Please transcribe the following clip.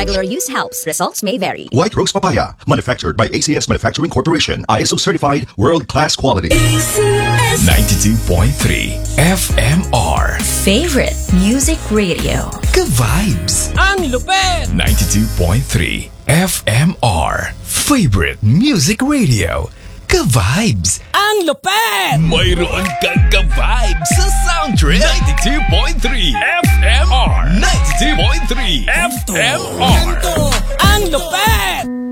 Regular use helps. Results may vary. White Rose Papaya, manufactured by ACS Manufacturing Corporation. ISO certified, world-class quality. ACS 92.3 FMR. Favorite music radio. Ka-vibes. Ang lupet! 92.3 FMR. Favorite music radio. Ka-vibes. Ang lupet! Mayroon kang ka-vibes sa Soundtrip 92.3 FMR. 92.3 FMR. Ang lupet!